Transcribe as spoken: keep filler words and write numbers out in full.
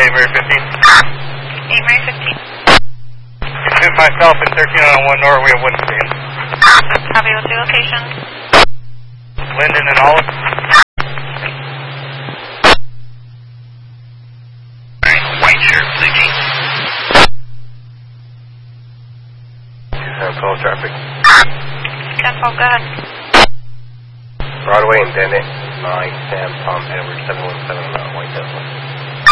Mary fifteen. eight Mary fifteen. It's myself and thirteen on one North, we have one stand. Copy, what's your location? Linden and Olive. Alright, white shirt, sixteen. Call traffic. ten twelve, go ahead. Broadway and Bennett, nine Sam Tom Edward seven one seven on White Tesla.